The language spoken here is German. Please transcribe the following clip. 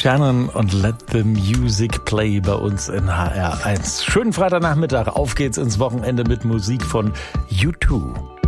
Shannon und Let the Music Play bei uns in HR1. Schönen Freitagnachmittag. Auf geht's ins Wochenende mit Musik von U2.